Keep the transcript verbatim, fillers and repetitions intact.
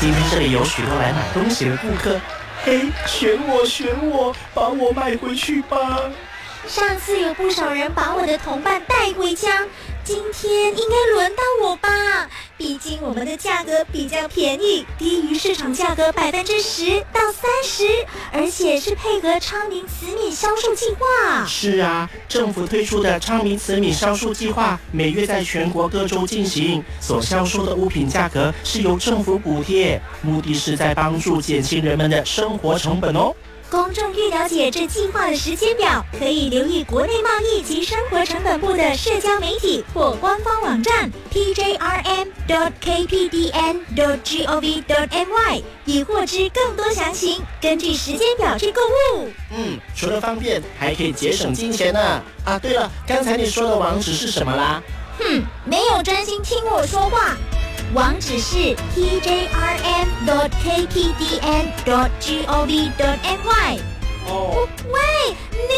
今天这里有许多来买东西的顾客，嘿，选我选我，把我买回去吧。 上次有不少人把我的同伴带回家，今天应该轮到我吧？毕竟我们的价格比较便宜，低于市场价格百分之十到三十，而且是配合昌明慈米销售计划。 是啊，政府推出的昌明慈米销售计划，每月在全国各州进行，所销售的物品价格是由政府补贴，目的是在帮助减轻人们的生活成本哦。 公众欲了解这计划的时间表，可以留意国内贸易及生活成本部的社交媒体或官方网站 t j r m dot k p d n dot gov dot m y， 以获知更多详情。根据时间表去购物。 嗯，除了方便，还可以节省金钱呢。啊，对了，刚才你说的网址是什么啦？ 哼，没有专心听我说话。网址是 t j r m dot k p d n dot gov dot m y。 哦， 喂，